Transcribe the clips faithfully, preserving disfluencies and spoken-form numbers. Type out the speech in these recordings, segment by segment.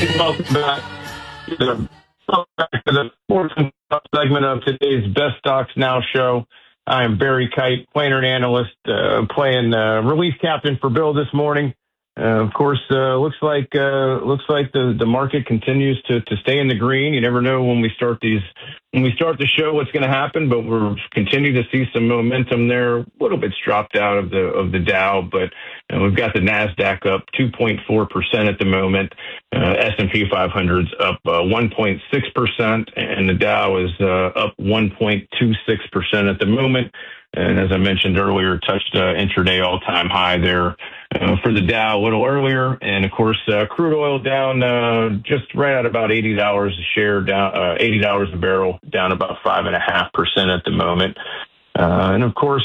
Welcome back to the, welcome back to the sports and Stuff segment of today's Best Stocks Now show. I am Barry Kite, player and analyst, uh, playing uh, relief captain for Bill this morning. Uh, of course, uh, looks like uh, looks like the, the market continues to, to stay in the green. You never know when we start these when we start the show what's going to happen, but we're continue to see some momentum there. A little bit's dropped out of the of the Dow, but uh, we've got the Nasdaq up two point four percent at the moment. Uh, S and P five hundred's up uh, one point six percent, and the Dow is uh, up one point two six percent at the moment. And as I mentioned earlier, touched uh, intraday all-time high there uh, for the Dow a little earlier. And, of course, uh, crude oil down uh, just right at about eighty dollars a share, down uh, eighty dollars a barrel, down about five point five percent at the moment. Uh, and, of course,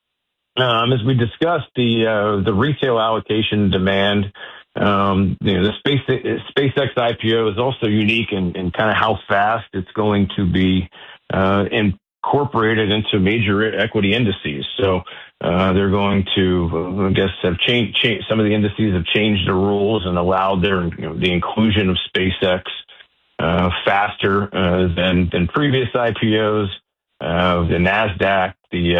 um, as we discussed, the uh, the retail allocation demand, um, you know, the Space, SpaceX I P O is also unique in, in kind of how fast it's going to be uh, in incorporated into major equity indices. So uh, they're going to, uh, I guess, have changed. Change, some of the indices have changed the rules and allowed their, you know, the inclusion of SpaceX uh, faster uh, than than previous I P Os. Uh, the Nasdaq, the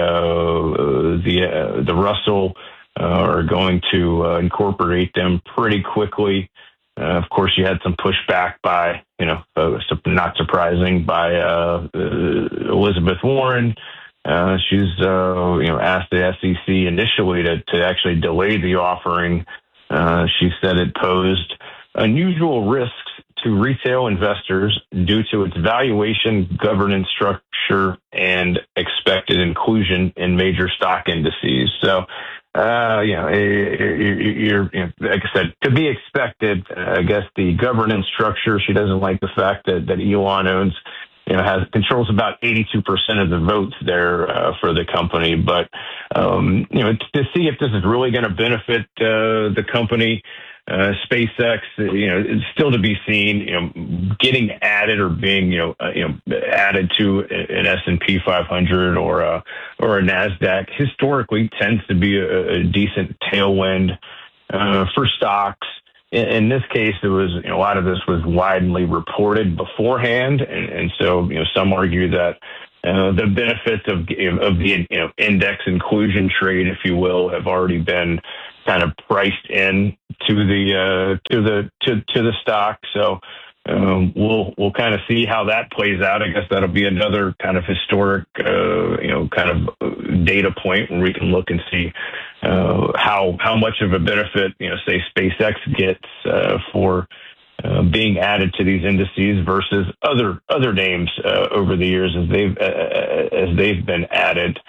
uh, the uh, the Russell uh, are going to uh, incorporate them pretty quickly. Uh, of course, you had some pushback by, you know, uh, not surprising, by uh, uh, Elizabeth Warren. Uh, she's, uh, you know, asked the S E C initially to, to actually delay the offering. Uh, she said it posed unusual risks to retail investors due to its valuation, governance structure, and expected inclusion in major stock indices. So, Uh, you know, you're, you know, like I said, to be expected. I guess the governance structure, she doesn't like the fact that, that Elon owns, you know, has controls about eighty-two percent of the votes there uh, for the company. But, um, you know, to see if this is really going to benefit uh, the company, uh, SpaceX, you know, it's still to be seen. You know, getting added or being, you know, uh, you know, added to an S and P five hundred or a or a Nasdaq historically tends to be a, a decent tailwind uh, for stocks. In, in this case, it was, you know, a lot of this was widely reported beforehand, and, and so, you know, some argue that uh, the benefits of of the, you know, index inclusion trade, if you will, have already been kind of priced in to the uh, to the to, to the stock. So um, we'll we'll kind of see how that plays out. I guess that'll be another kind of historic, uh, you know, kind of data point where we can look and see uh, how how much of a benefit, you know, say SpaceX gets uh, for uh, being added to these indices versus other other names uh, over the years as they've uh, as they've been added.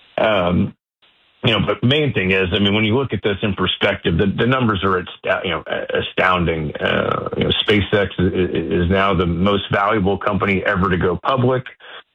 Um, You know, but the main thing is, I mean, when you look at this in perspective, the, the numbers are, you know, astounding. Uh, you know, SpaceX is, is now the most valuable company ever to go public.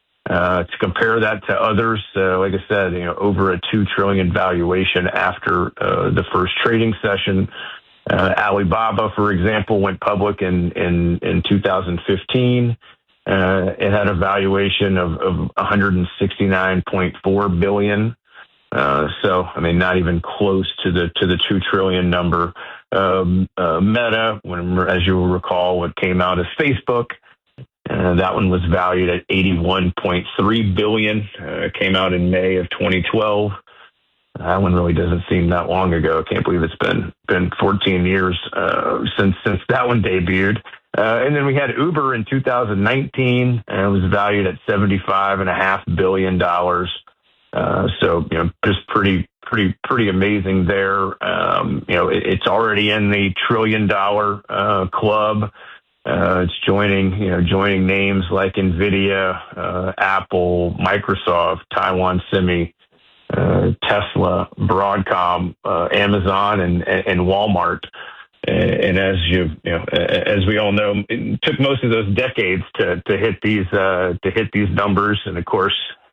Uh, to compare that to others, uh, like I said, you know, over a two trillion valuation after uh, the first trading session. Uh, Alibaba, for example, went public in in, in two thousand fifteen. Uh, it had a valuation of, of one hundred sixty-nine point four billion dollars. Uh, so, I mean, not even close to the to the two trillion number. Um, uh, Meta, when, as you will recall, what came out as Facebook, uh, that one was valued at eighty-one point three billion. Uh, came out in May of twenty twelve. That one really doesn't seem that long ago. I can't believe it's been been fourteen years uh, since since that one debuted. Uh, and then we had Uber in two thousand nineteen, and it was valued at seventy-five and a half billion dollars. Uh, so, you know, just pretty, pretty, pretty amazing there. Um, you know, it, it's already in the trillion dollar, uh, club. Uh, it's joining, you know, joining names like NVIDIA, uh, Apple, Microsoft, Taiwan Semi, uh, Tesla, Broadcom, uh, Amazon, and, and Walmart. And as you, you know, as we all know, it took most of those decades to, to hit these, uh, to hit these numbers. And of course,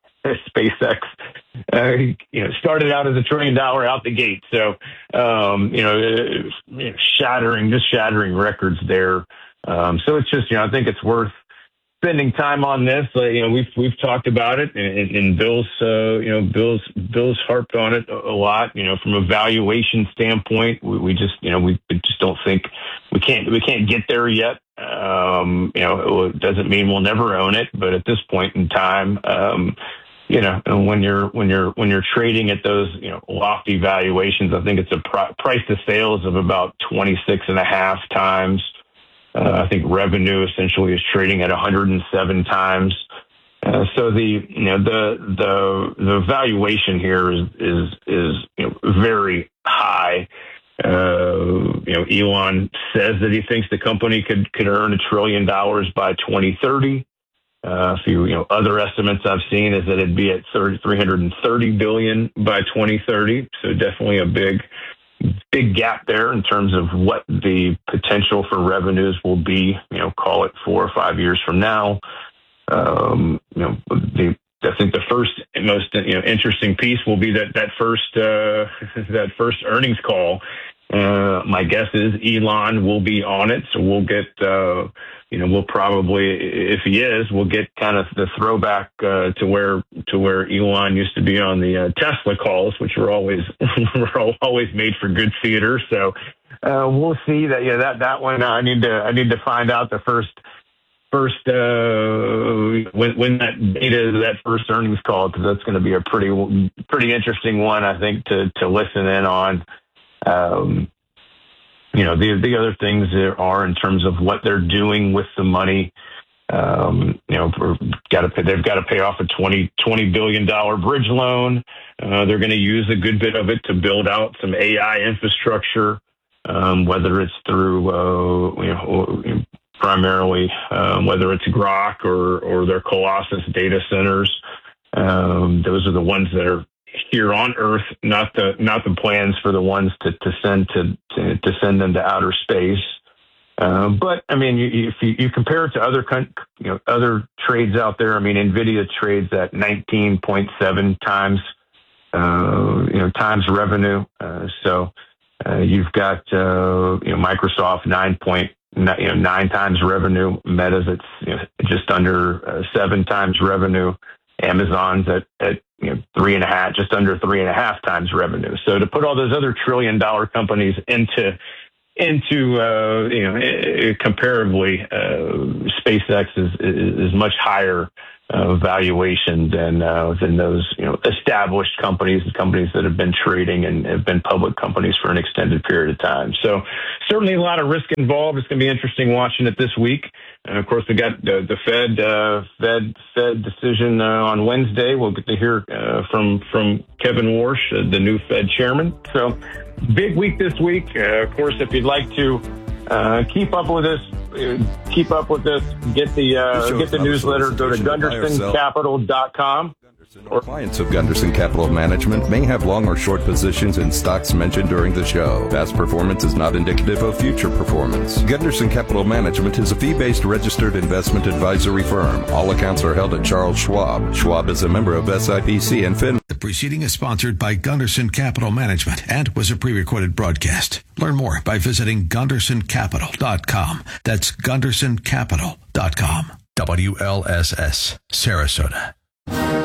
SpaceX, uh, you know, started out as a trillion dollar out the gate. So, um, you know, you know, shattering, just shattering records there. Um, so it's just, you know, I think it's worth spending time on this. Uh, you know, we've we've talked about it, and, and Bill's uh, you know Bill's Bill's harped on it a, a lot. You know, from a valuation standpoint, we, we just you know we just don't think we can't we can't get there yet. Um, you know, it doesn't mean we'll never own it, but at this point in time, um, you know, when you're when you're when you're trading at those you know lofty valuations, I think it's a pr- price to sales of about twenty-six and a half times. Uh, I think revenue essentially is trading at one hundred seven times. Uh, so the you know the the the valuation here is is is you know very high. Uh, you know, Elon says that he thinks the company could could earn a trillion dollars by twenty thirty. Uh, so you know, other estimates I've seen is that it'd be at three hundred thirty billion by twenty thirty. So definitely a big. Big gap there in terms of what the potential for revenues will be, you know, call it four or five years from now. Um, you know, the, I think the first most you know interesting piece will be that that first uh, that first earnings call. Uh, my guess is Elon will be on it, so we'll get uh, you know we'll probably if he is we'll get kind of the throwback uh, to where to where Elon used to be on the uh, Tesla calls, which were always were always made for good theater. So uh, we'll see that yeah that that one I need to I need to find out the first. First, uh, when when that data that first earnings call, because that's going to be a pretty pretty interesting one, I think, to to listen in on. Um, you know, the the other things there are in terms of what they're doing with the money. Um, you know, got to pay, they've got to pay off a twenty billion dollars bridge loan. Uh, they're going to use a good bit of it to build out some A I infrastructure, um, whether it's through uh, you know. primarily, um, whether it's Grok or, or their Colossus data centers. Um, those are the ones that are here on Earth, not the not the plans for the ones to, to send to, to to send them to outer space. Um, but I mean, you, if you, you compare it to other you know other trades out there, I mean, NVIDIA trades at nineteen point seven times uh, you know times revenue. Uh, so uh, you've got uh, you know Microsoft nine point. You know, nine times revenue. Meta's at you know, just under uh, seven times revenue. Amazon's at, at you know three and a half, just under three and a half times revenue. So to put all those other trillion dollar companies into into uh, you know comparably, uh, SpaceX is, is is much higher uh, valuation than uh, than those you know established companies, companies that have been trading and have been public companies for an extended period of time. So certainly a lot of risk involved. It's going to be interesting watching it this week. And of course, we got the, the Fed uh, Fed Fed decision uh, on Wednesday. We'll get to hear uh, from from Kevin Warsh, uh, the new Fed chairman. So big week this week. Uh, of course, if you'd like to uh, keep up with us. Keep up with this. Get the uh, get the newsletter. Go to Gunderson Capital dot com. Or clients of Gunderson Capital Management may have long or short positions in stocks mentioned during the show. Past performance is not indicative of future performance. Gunderson Capital Management is a fee-based registered investment advisory firm. All accounts are held at Charles Schwab. Schwab is a member of S I P C and Fin. The preceding is sponsored by Gunderson Capital Management and was a pre-recorded broadcast. Learn more by visiting Gunderson Capital dot com. That's Gunderson Capital dot com. W L S S, Sarasota.